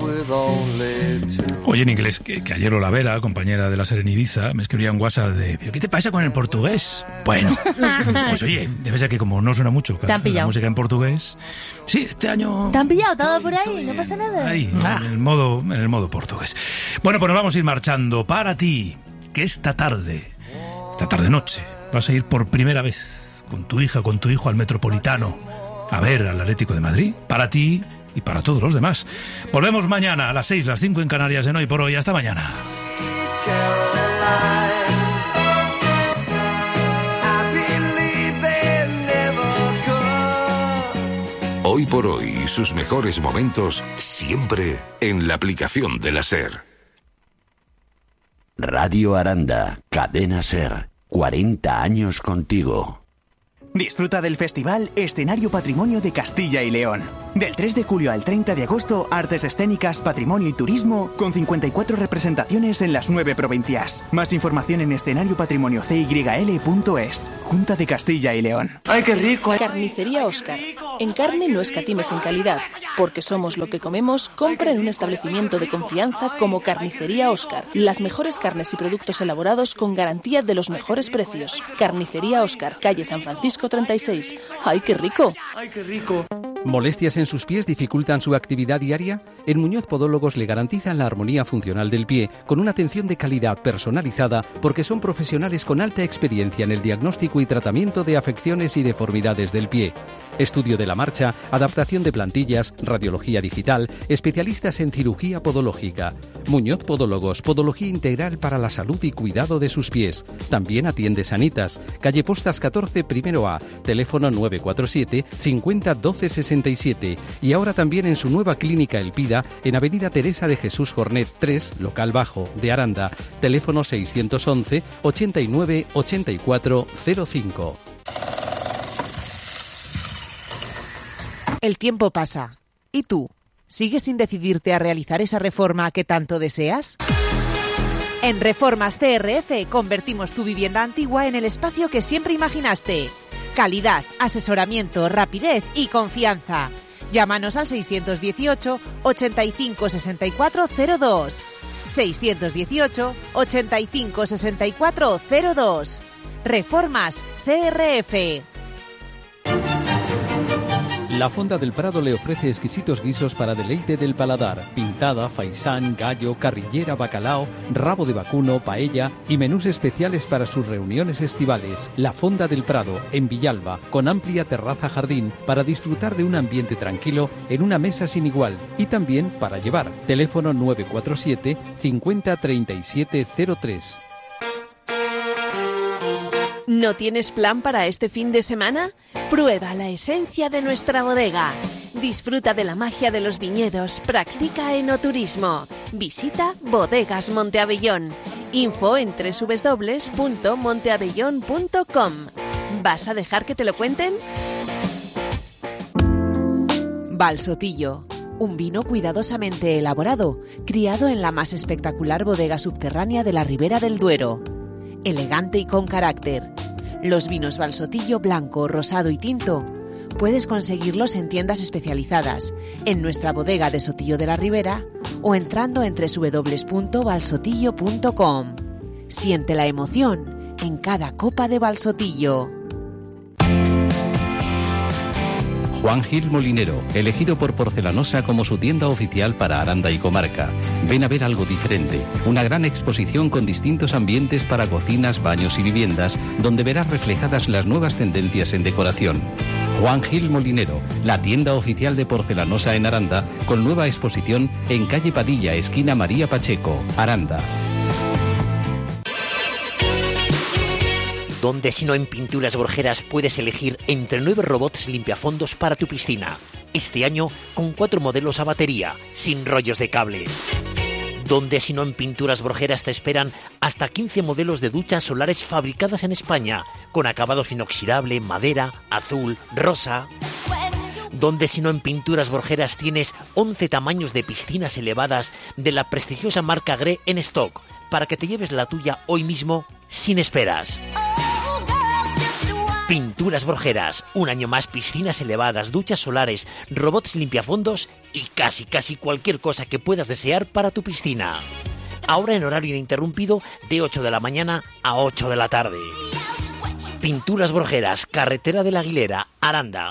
Oye, en inglés, que ayer Olavera, compañera de la SER en Ibiza, me escribía un WhatsApp de ¿qué te pasa con el portugués? Bueno, pues oye, debe ser que como no suena mucho la música en portugués. Sí, este año... ¿Te han pillado todo por ahí? ¿No pasa nada? Ahí, en el modo portugués. Bueno, pues nos vamos a ir marchando. Para ti, que esta tarde noche, vas a ir por primera vez con tu hija, con tu hijo al Metropolitano a ver al Atlético de Madrid. Para ti y para todos los demás. Volvemos mañana a las 6, las 5 en Canarias en Hoy por Hoy. Hasta mañana. Hoy por Hoy, sus mejores momentos siempre en la aplicación de la SER. Radio Aranda, Cadena SER, 40 años contigo. Disfruta del festival Escenario Patrimonio de Castilla y León. Del 3 de julio al 30 de agosto, artes escénicas, patrimonio y turismo, con 54 representaciones en las 9 provincias. Más información en escenariopatrimoniocyl.es. Junta de Castilla y León. ¡Ay, qué rico! Carnicería Óscar. En carne no escatimes en calidad. Porque somos lo que comemos, compra en un establecimiento de confianza como Carnicería Óscar. Las mejores carnes y productos elaborados con garantía de los mejores precios. Carnicería Óscar, calle San Francisco 36. ¡Ay, qué rico! ¡Ay, qué rico! ¿Molestias en sus pies dificultan su actividad diaria? En Muñoz Podólogos le garantizan la armonía funcional del pie con una atención de calidad personalizada porque son profesionales con alta experiencia en el diagnóstico y tratamiento de afecciones y deformidades del pie. Estudio de la marcha, adaptación de plantillas, radiología digital, especialistas en cirugía podológica. Muñoz Podólogos, podología integral para la salud y cuidado de sus pies. También atiende Sanitas, calle Postas 14, primero A, teléfono 947 50 12 67 y ahora también en su nueva clínica El Pida en avenida Teresa de Jesús Jornet 3, local bajo, de Aranda, teléfono 611 89 84 05. El tiempo pasa. ¿Y tú? ¿Sigues sin decidirte a realizar esa reforma que tanto deseas? En Reformas CRF convertimos tu vivienda antigua en el espacio que siempre imaginaste. Calidad, asesoramiento, rapidez y confianza. Llámanos al 618 85 64 02. 618 85 64 02. Reformas CRF. La Fonda del Prado le ofrece exquisitos guisos para deleite del paladar: pintada, faisán, gallo, carrillera, bacalao, rabo de vacuno, paella y menús especiales para sus reuniones estivales. La Fonda del Prado, en Villalba, con amplia terraza jardín para disfrutar de un ambiente tranquilo en una mesa sin igual y también para llevar. Teléfono 947 50 37 03. ¿No tienes plan para este fin de semana? Prueba la esencia de nuestra bodega. Disfruta de la magia de los viñedos. Practica enoturismo. Visita Bodegas Monteabellón. Info en www.monteabellón.com. ¿Vas a dejar que te lo cuenten? Valsotillo. Un vino cuidadosamente elaborado, criado en la más espectacular bodega subterránea de la Ribera del Duero. Elegante y con carácter. Los vinos Valsotillo blanco, rosado y tinto puedes conseguirlos en tiendas especializadas, en nuestra bodega de Sotillo de la Ribera o entrando en www.valsotillo.com. Siente la emoción en cada copa de Valsotillo. Juan Gil Molinero, elegido por Porcelanosa como su tienda oficial para Aranda y comarca. Ven a ver algo diferente, una gran exposición con distintos ambientes para cocinas, baños y viviendas, donde verás reflejadas las nuevas tendencias en decoración. Juan Gil Molinero, la tienda oficial de Porcelanosa en Aranda, con nueva exposición en calle Padilla, esquina María Pacheco, Aranda. Donde si no en Pinturas Borjeras puedes elegir entre 9 robots limpiafondos para tu piscina. Este año con 4 modelos a batería, sin rollos de cables. Donde si no en Pinturas Borjeras te esperan hasta 15 modelos de duchas solares fabricadas en España, con acabados inoxidable, madera, azul, rosa. Donde si no en Pinturas Borjeras tienes 11 tamaños de piscinas elevadas de la prestigiosa marca Gré en stock, para que te lleves la tuya hoy mismo sin esperas. Pinturas Borgeras, un año más piscinas elevadas, duchas solares, robots limpiafondos y casi cualquier cosa que puedas desear para tu piscina. Ahora en horario ininterrumpido de 8 de la mañana a 8 de la tarde. Pinturas Borgeras, carretera de la Aguilera, Aranda.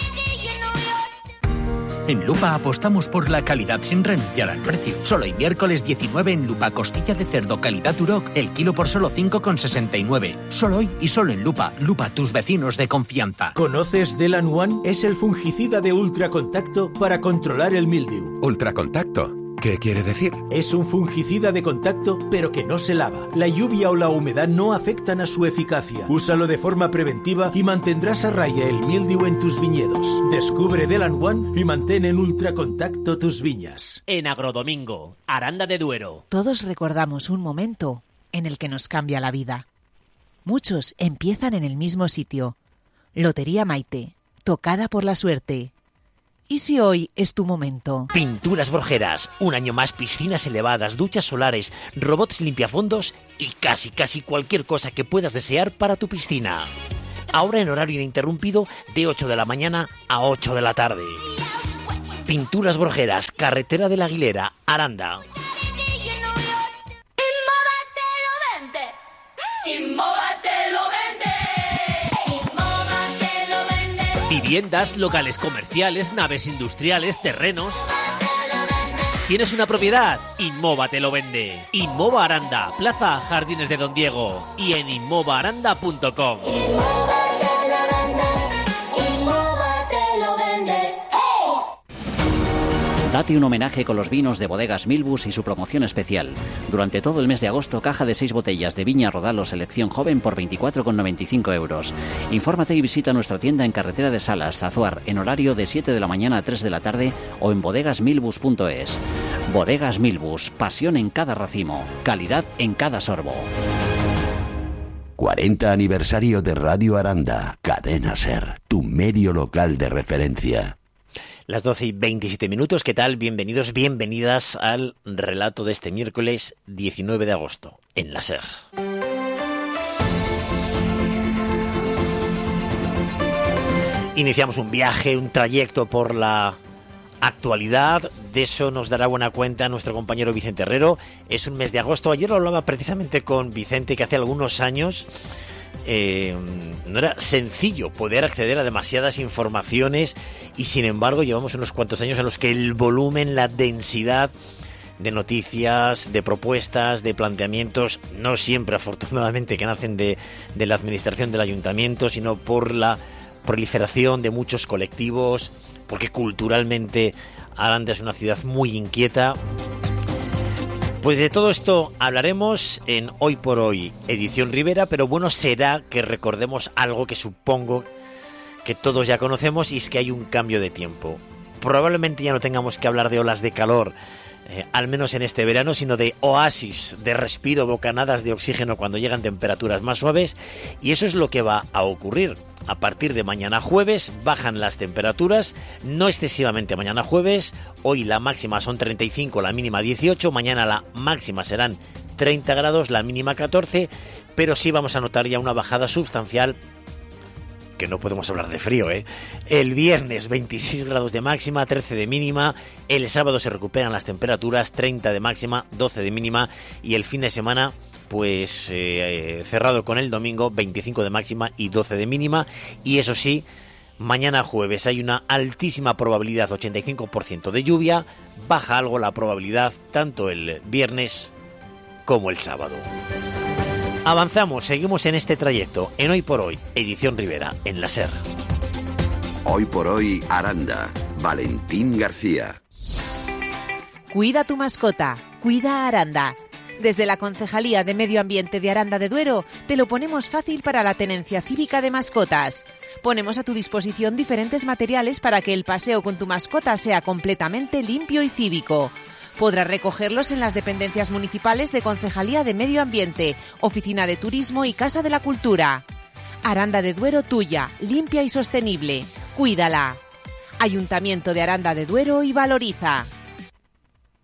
En Lupa apostamos por la calidad sin renunciar al precio. Solo hoy miércoles 19 en Lupa, costilla de cerdo calidad Duroc, el kilo por solo 5,69. Solo hoy y solo en Lupa. Lupa, tus vecinos de confianza. ¿Conoces Delan One? Es el fungicida de ultracontacto para controlar el mildiu. ¿Ultracontacto? ¿Qué quiere decir? Es un fungicida de contacto, pero que no se lava. La lluvia o la humedad no afectan a su eficacia. Úsalo de forma preventiva y mantendrás a raya el mildiu en tus viñedos. Descubre Delan One y mantén en ultracontacto tus viñas. En Agrodomingo, Aranda de Duero. Todos recordamos un momento en el que nos cambia la vida. Muchos empiezan en el mismo sitio. Lotería Maite, tocada por la suerte. ¿Y si hoy es tu momento? Pinturas Borgeras, un año más piscinas elevadas, duchas solares, robots limpiafondos y casi cualquier cosa que puedas desear para tu piscina. Ahora en horario ininterrumpido de 8 de la mañana a 8 de la tarde. Pinturas Borgeras, carretera de la Aguilera, Aranda. Viviendas, locales comerciales, naves industriales, terrenos. ¿Tienes una propiedad? Inmova te lo vende. Inmova Aranda, Plaza Jardines de Don Diego y en inmovaaranda.com. Date un homenaje con los vinos de Bodegas Milbus y su promoción especial. Durante todo el mes de agosto, caja de 6 botellas de Viña Rodalo Selección Joven por 24,95 euros. Infórmate y visita nuestra tienda en Carretera de Salas, Zazuar, en horario de 7 de la mañana a 3 de la tarde o en bodegasmilbus.es. Bodegas Milbus, pasión en cada racimo, calidad en cada sorbo. 40 aniversario de Radio Aranda, Cadena SER, tu medio local de referencia. Las 12 y 27 minutos, ¿qué tal? Bienvenidos, bienvenidas al relato de este miércoles 19 de agosto, en la SER. Iniciamos un viaje, un trayecto por la actualidad, de eso nos dará buena cuenta nuestro compañero Vicente Herrero. Es un mes de agosto, ayer lo hablaba precisamente con Vicente, que hace algunos años no era sencillo poder acceder a demasiadas informaciones y sin embargo llevamos unos cuantos años en los que el volumen, la densidad de noticias, de propuestas, de planteamientos, no siempre afortunadamente que nacen de la administración del ayuntamiento, sino por la proliferación de muchos colectivos, porque culturalmente Aranda es una ciudad muy inquieta. Pues de todo esto hablaremos en Hoy por Hoy, edición Rivera, pero bueno, será que recordemos algo que supongo que todos ya conocemos, y es que hay un cambio de tiempo. Probablemente ya no tengamos que hablar de olas de calor, al menos en este verano, sino de oasis, de respiro, bocanadas de oxígeno cuando llegan temperaturas más suaves, y eso es lo que va a ocurrir. A partir de mañana jueves bajan las temperaturas, no excesivamente mañana jueves, hoy la máxima son 35, la mínima 18, mañana la máxima serán 30 grados, la mínima 14, pero sí vamos a notar ya una bajada sustancial, que no podemos hablar de frío, El viernes 26 grados de máxima, 13 de mínima, el sábado se recuperan las temperaturas, 30 de máxima, 12 de mínima, y el fin de semana pues cerrado con el domingo, 25 de máxima y 12 de mínima, y eso sí, mañana jueves hay una altísima probabilidad, 85% de lluvia, baja algo la probabilidad tanto el viernes como el sábado. Avanzamos, seguimos en este trayecto, en Hoy por Hoy, edición Rivera, en la SER. Hoy por Hoy, Aranda, Valentín García. Cuida tu mascota, cuida a Aranda. Desde la Concejalía de Medio Ambiente de Aranda de Duero te lo ponemos fácil para la tenencia cívica de mascotas. Ponemos a tu disposición diferentes materiales para que el paseo con tu mascota sea completamente limpio y cívico. Podrás recogerlos en las dependencias municipales de Concejalía de Medio Ambiente, Oficina de Turismo y Casa de la Cultura. Aranda de Duero tuya, limpia y sostenible. Cuídala. Ayuntamiento de Aranda de Duero y Valoriza.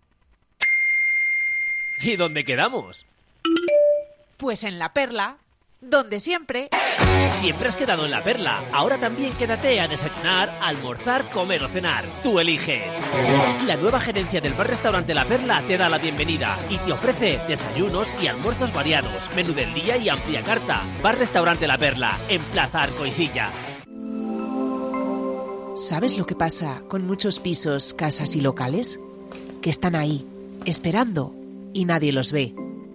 ¿Y dónde quedamos? Pues en La Perla. Donde siempre. Siempre has quedado en La Perla. Ahora también quédate a desayunar, almorzar, comer o cenar. Tú eliges. La nueva gerencia del bar-restaurante La Perla te da la bienvenida y te ofrece desayunos y almuerzos variados, menú del día y amplia carta. Bar-restaurante La Perla, en Plaza Arcoisilla. ¿Sabes lo que pasa con muchos pisos, casas y locales? Que están ahí, esperando, y nadie los ve.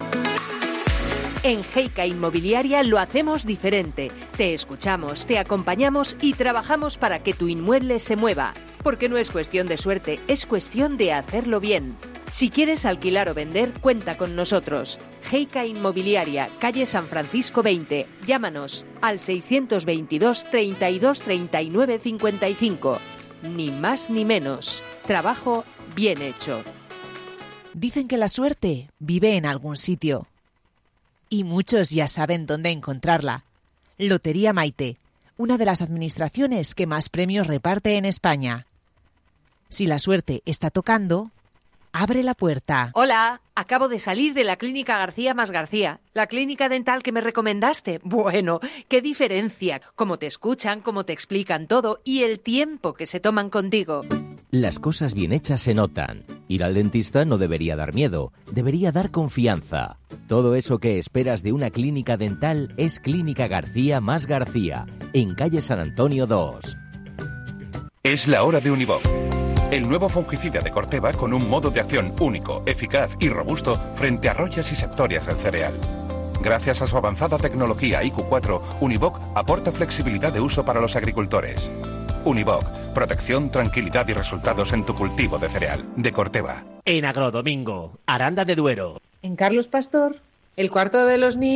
En Heika Inmobiliaria lo hacemos diferente. Te escuchamos, te acompañamos y trabajamos para que tu inmueble se mueva. Porque no es cuestión de suerte, es cuestión de hacerlo bien. Si quieres alquilar o vender, cuenta con nosotros. Heika Inmobiliaria, calle San Francisco 20. Llámanos al 622 32 39 55. Ni más ni menos. Trabajo bien hecho. Dicen que la suerte vive en algún sitio. Y muchos ya saben dónde encontrarla. Lotería Maite, una de las administraciones que más premios reparte en España. Si la suerte está tocando, abre la puerta. Hola, acabo de salir de la clínica García más García, la clínica dental que me recomendaste. Bueno, qué diferencia, cómo te escuchan, cómo te explican todo y el tiempo que se toman contigo. Las cosas bien hechas se notan. Ir al dentista no debería dar miedo, debería dar confianza. Todo eso que esperas de una clínica dental es Clínica García más García, en calle San Antonio 2. Es la hora de Univoc. El nuevo fungicida de Corteva con un modo de acción único, eficaz y robusto frente a royas y septorias del cereal. Gracias a su avanzada tecnología IQ4, Univoc aporta flexibilidad de uso para los agricultores. Univoc, protección, tranquilidad y resultados en tu cultivo de cereal. De Corteva. En Agrodomingo, Aranda de Duero. En Carlos Pastor, el cuarto de los niños.